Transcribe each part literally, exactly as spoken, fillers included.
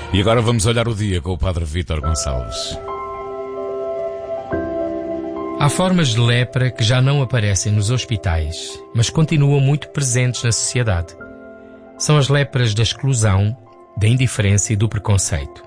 E agora vamos olhar o dia com o Padre Vítor Gonçalves. Há formas de lepra que já não aparecem nos hospitais, mas continuam muito presentes na sociedade. São as lepras da exclusão, da indiferença e do preconceito.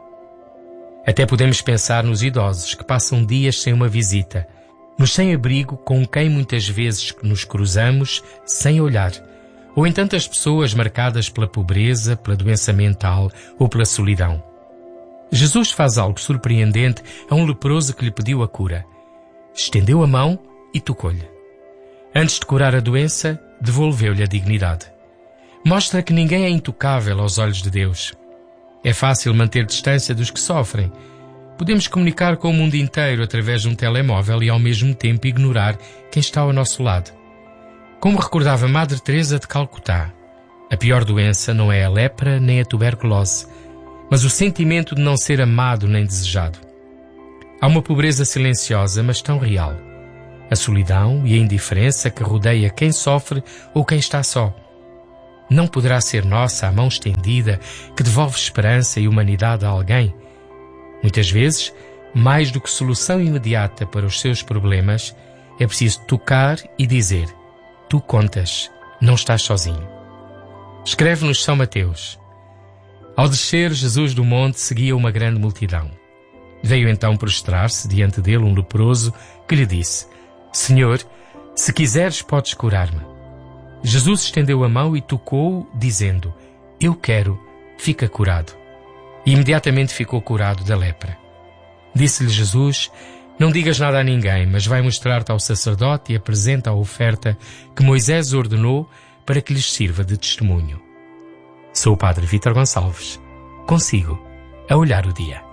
Até podemos pensar nos idosos que passam dias sem uma visita, nos sem-abrigo com quem muitas vezes nos cruzamos sem olhar, ou em tantas pessoas marcadas pela pobreza, pela doença mental ou pela solidão. Jesus faz algo surpreendente a um leproso que lhe pediu a cura. Estendeu a mão e tocou-lhe. Antes de curar a doença, devolveu-lhe a dignidade. Mostra que ninguém é intocável aos olhos de Deus. É fácil manter distância dos que sofrem. Podemos comunicar com o mundo inteiro através de um telemóvel e ao mesmo tempo ignorar quem está ao nosso lado. Como recordava Madre Teresa de Calcutá, a pior doença não é a lepra nem a tuberculose, mas o sentimento de não ser amado nem desejado. Há uma pobreza silenciosa, mas tão real. A solidão e a indiferença que rodeia quem sofre ou quem está só. Não poderá ser nossa a mão estendida que devolve esperança e humanidade a alguém? Muitas vezes, mais do que solução imediata para os seus problemas, é preciso tocar e dizer: tu contas, não estás sozinho. Escreve-nos São Mateus. Ao descer Jesus do monte, seguia uma grande multidão. Veio então prostrar-se diante dele um leproso que lhe disse: Senhor, se quiseres podes curar-me. Jesus estendeu a mão e tocou-o, dizendo: Eu quero, fica curado. E imediatamente ficou curado da lepra. Disse-lhe Jesus: Não digas nada a ninguém, mas vai mostrar-te ao sacerdote e apresenta a oferta que Moisés ordenou para que lhes sirva de testemunho. Sou o Padre Vítor Gonçalves. Consigo a olhar o dia.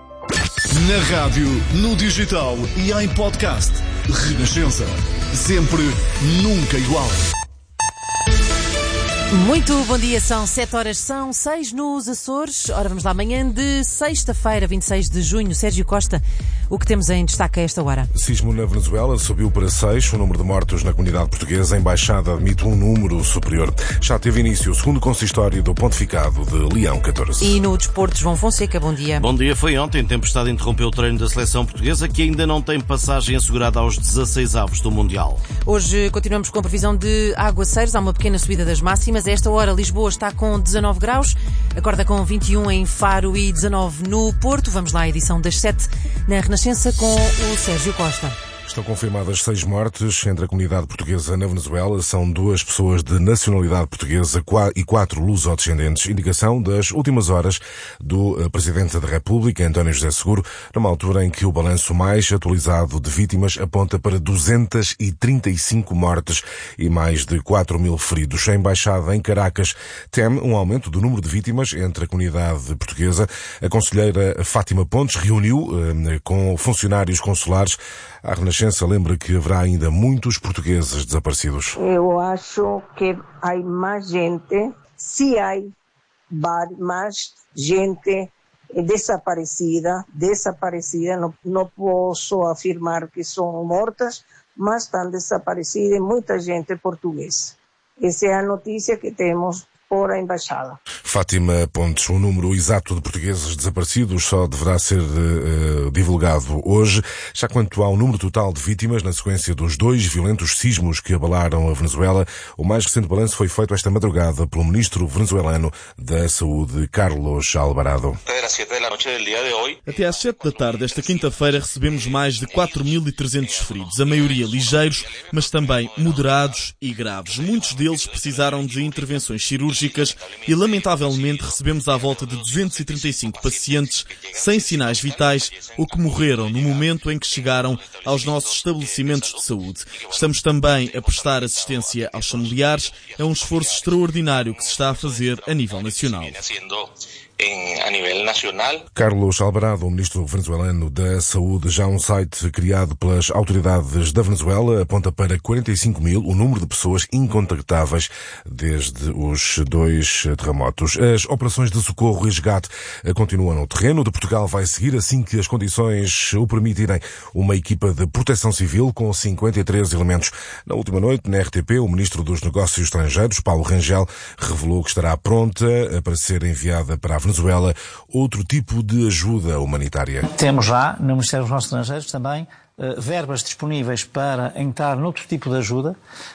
Na rádio, no digital e em podcast. Renascença. Sempre, nunca igual. Muito bom dia, são sete horas, são seis nos Açores. Ora, vamos lá, amanhã de sexta-feira, vinte e seis de junho. Sérgio Costa, o que temos em destaque a esta hora? Sismo na Venezuela subiu para seis, o número de mortos na comunidade portuguesa. A Embaixada admite um número superior. Já teve início o segundo consistório do Pontificado de Leão catorze. E no desporto, João Fonseca, bom dia. Bom dia, foi ontem. Tempestade interrompeu o treino da seleção portuguesa, que ainda não tem passagem assegurada aos dezasseis avos do Mundial. Hoje continuamos com a previsão de aguaceiros. Há uma pequena subida das máximas. A esta hora, Lisboa está com dezanove graus, acorda com vinte e um em Faro e dezanove no Porto. Vamos lá à edição das sete na Renascença com o Sérgio Costa. Estão confirmadas seis mortes entre a comunidade portuguesa na Venezuela. São duas pessoas de nacionalidade portuguesa e quatro lusodescendentes. Indicação das últimas horas do Presidente da República, António José Seguro, numa altura em que o balanço mais atualizado de vítimas aponta para duzentas e trinta e cinco mortes e mais de quatro mil feridos. A Embaixada em Caracas teme um aumento do número de vítimas entre a comunidade portuguesa. A conselheira Fátima Pontes reuniu eh, com funcionários consulares. A Renascença lembra que haverá ainda muitos portugueses desaparecidos. Eu acho que há mais gente, se há mais gente desaparecida, desaparecida, não, não posso afirmar que são mortas, mas estão desaparecidas muita gente portuguesa. Essa é a notícia que temos por a Embaixada. Fátima Pontes, o número exato de portugueses desaparecidos só deverá ser uh, divulgado hoje. Já quanto ao número total de vítimas, na sequência dos dois violentos sismos que abalaram a Venezuela, o mais recente balanço foi feito esta madrugada pelo ministro venezuelano da Saúde, Carlos Alvarado. Até às sete da tarde desta quinta-feira recebemos mais de quatro mil e trezentos feridos, a maioria ligeiros, mas também moderados e graves. Muitos deles precisaram de intervenções cirúrgicas e, lamentavelmente, recebemos à volta de duzentos e trinta e cinco pacientes sem sinais vitais ou que morreram no momento em que chegaram aos nossos estabelecimentos de saúde. Estamos também a prestar assistência aos familiares. É um esforço extraordinário que se está a fazer a nível nacional. a nível nacional. Carlos Alvarado, o ministro venezuelano da Saúde, já um site criado pelas autoridades da Venezuela, aponta para quarenta e cinco mil o número de pessoas incontactáveis desde os dois terremotos. As operações de socorro e resgate continuam no terreno. De Portugal vai seguir, assim que as condições o permitirem, uma equipa de proteção civil com cinquenta e três elementos. Na última noite, na R T P, o ministro dos Negócios Estrangeiros, Paulo Rangel, revelou que estará pronta para ser enviada para a Venezuela ou outro tipo de ajuda humanitária? Temos já, no Ministério dos Negócios Estrangeiros, também uh, verbas disponíveis para entrar noutro tipo de ajuda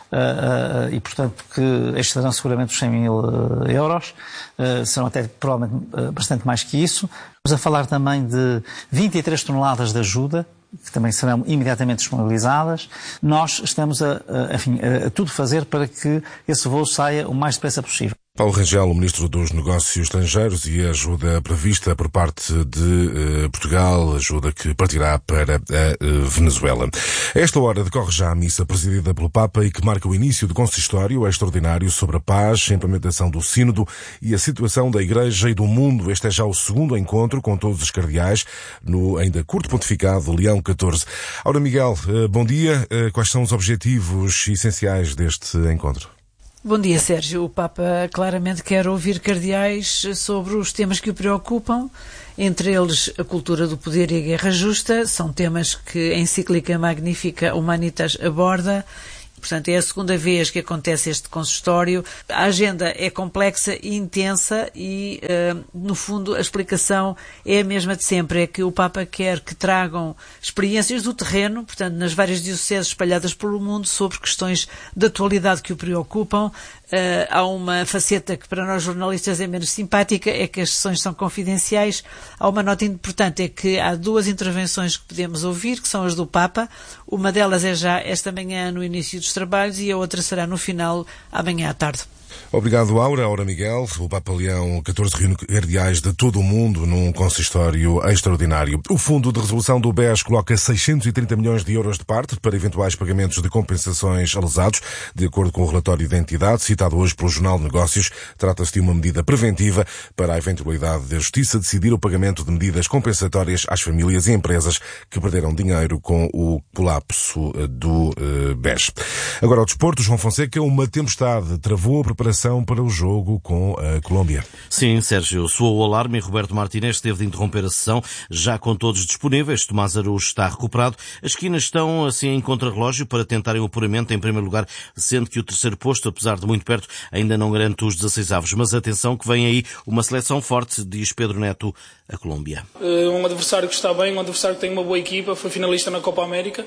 uh, uh, e, portanto, que estes serão seguramente os cem mil uh, euros, uh, serão até provavelmente uh, bastante mais que isso. Estamos a falar também de vinte e três toneladas de ajuda, que também serão imediatamente disponibilizadas. Nós estamos a, a, enfim, a, a tudo fazer para que esse voo saia o mais depressa possível. Paulo Rangel, o Ministro dos Negócios Estrangeiros, e a ajuda prevista por parte de uh, Portugal, ajuda que partirá para a uh, Venezuela. A esta hora decorre já a missa presidida pelo Papa e que marca o início do consistório extraordinário sobre a paz, a implementação do sínodo e a situação da Igreja e do mundo. Este é já o segundo encontro com todos os cardeais no ainda curto pontificado Leão catorze. Ora, Miguel, uh, bom dia. Uh, quais são os objetivos essenciais deste encontro? Bom dia, Sérgio. O Papa claramente quer ouvir cardeais sobre os temas que o preocupam, entre eles a cultura do poder e a guerra justa. São temas que a encíclica Magnificat Humanitas aborda. Portanto, é a segunda vez que acontece este consistório. A agenda é complexa e intensa e, uh, no fundo, a explicação é a mesma de sempre. É que o Papa quer que tragam experiências do terreno, portanto, nas várias dioceses espalhadas pelo mundo, sobre questões de atualidade que o preocupam. Uh, há uma faceta que para nós jornalistas é menos simpática, é que as sessões são confidenciais. Há uma nota importante, é que há duas intervenções que podemos ouvir, que são as do Papa. Uma delas é já esta manhã no início dos trabalhos e a outra será no final, amanhã à tarde. Obrigado, Aura. Aura Miguel. O Papa Leão catorze reúne cardeais de todo o mundo num consistório extraordinário. O Fundo de Resolução do B E S coloca seiscentos e trinta milhões de euros de parte para eventuais pagamentos de compensações a lesados, de acordo com o relatório da entidade, citado hoje pelo Jornal de Negócios. Trata-se de uma medida preventiva para a eventualidade da Justiça decidir o pagamento de medidas compensatórias às famílias e empresas que perderam dinheiro com o colapso do uh, B E S. Agora, ao desporto, João Fonseca, uma tempestade travou a preparação para o jogo com a Colômbia. Sim, Sérgio, soou o alarme e Roberto Martínez teve de interromper a sessão, já com todos disponíveis. Tomás Araújo está recuperado. As esquinas estão assim em contrarrelógio para tentarem o apuramento em primeiro lugar, sendo que o terceiro posto, apesar de muito perto, ainda não garante os dezasseis avos. Mas atenção que vem aí uma seleção forte, diz Pedro Neto, a Colômbia. Um adversário que está bem, um adversário que tem uma boa equipa, foi finalista na Copa América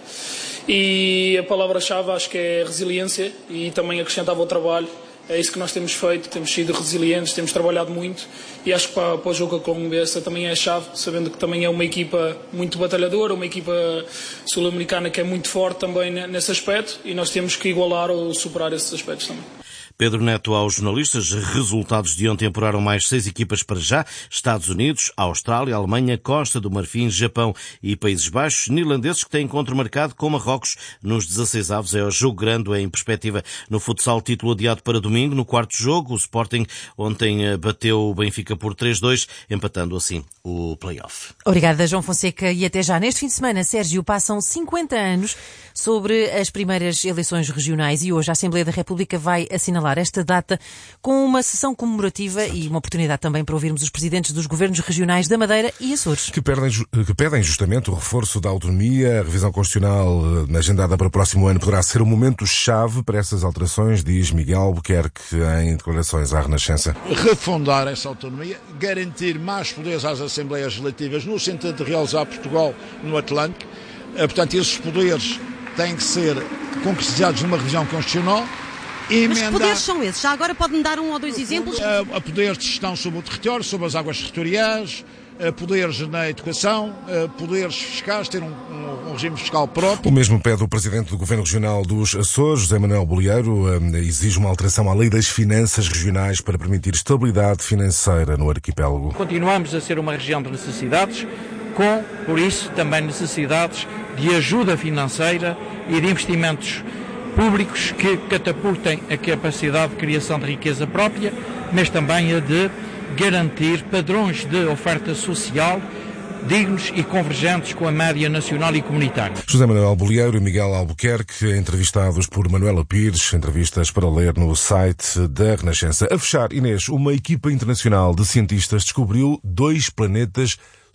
e a palavra-chave acho que é resiliência e também acrescentava o trabalho. É isso que nós temos feito, temos sido resilientes, temos trabalhado muito e acho que para, para o jogo com a Colômbia essa também é a chave, sabendo que também é uma equipa muito batalhadora, uma equipa sul-americana que é muito forte também nesse aspecto e nós temos que igualar ou superar esses aspectos também. Pedro Neto aos jornalistas. Resultados de ontem apuraram mais seis equipas para já. Estados Unidos, Austrália, Alemanha, Costa do Marfim, Japão e Países Baixos. Neerlandeses que têm encontro marcado com Marrocos nos dezasseis avos. É o jogo grande em perspectiva no futsal, título adiado para domingo. No quarto jogo, o Sporting ontem bateu o Benfica por três a dois, empatando assim o play-off. Obrigada, João Fonseca. E até já. Neste fim de semana, Sérgio, passam cinquenta anos sobre as primeiras eleições regionais e hoje a Assembleia da República vai assinalar esta data com uma sessão comemorativa Exato. E uma oportunidade também para ouvirmos os presidentes dos governos regionais da Madeira e Açores. Que pedem, que pedem justamente o reforço da autonomia. A revisão constitucional agendada para o próximo ano poderá ser um momento-chave para essas alterações, diz Miguel Albuquerque em declarações à Renascença. Refundar essa autonomia, garantir mais poderes às Assembleias Legislativas no sentido de realizar Portugal no Atlântico. Portanto, esses poderes têm que ser concretizados numa revisão constitucional. Mas que poderes são esses? Já agora pode-me dar um ou dois exemplos? A, a poderes de gestão sobre o território, sobre as águas territoriais, a poderes na educação, a poderes fiscais, ter um, um, um regime fiscal próprio. O mesmo pede o Presidente do Governo Regional dos Açores, José Manuel Bolieiro, exige uma alteração à Lei das Finanças Regionais para permitir estabilidade financeira no arquipélago. Continuamos a ser uma região de necessidades, com, por isso, também necessidades de ajuda financeira e de investimentos públicos que catapultem a capacidade de criação de riqueza própria, mas também a de garantir padrões de oferta social dignos e convergentes com a média nacional e comunitária. José Manuel Bolieiro e Miguel Albuquerque, entrevistados por Manuela Pires, entrevistas para ler no site da Renascença. A fechar, Inês, uma equipa internacional de cientistas descobriu dois planetas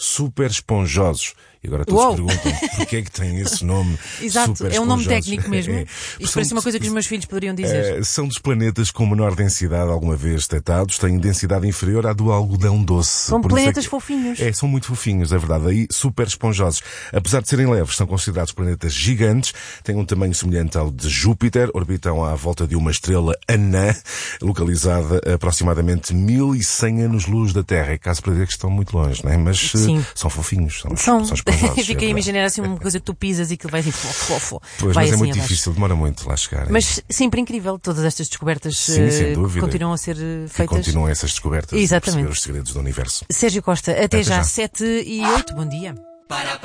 super esponjosos. E agora todos se perguntam porquê é que tem esse nome. Exato, super é um nome esponjosos. técnico mesmo. É, Isto parece uma coisa que os meus filhos poderiam dizer. É, são dos planetas com menor densidade alguma vez detectados, têm densidade inferior à do algodão doce. São Por planetas é que, fofinhos. É, são muito fofinhos, é verdade. Aí, super esponjosos. Apesar de serem leves, são considerados planetas gigantes, têm um tamanho semelhante ao de Júpiter, orbitam à volta de uma estrela anã, localizada a aproximadamente mil e cem anos-luz da Terra. É caso para dizer que estão muito longe, não é? Mas Sim. são fofinhos, são, são... são esponjosos. Fiquei é a imaginar assim uma coisa que tu pisas e que vai assim fofo, fofo. Pois, vai mas assim é muito abaixo. difícil, demora muito lá chegar. Mas sempre incrível, todas estas descobertas Sim, sem dúvida. continuam a ser feitas. E continuam essas descobertas. Exatamente. A perceber os segredos do universo. Sérgio Costa, até, até já, já. sete e oito, bom dia.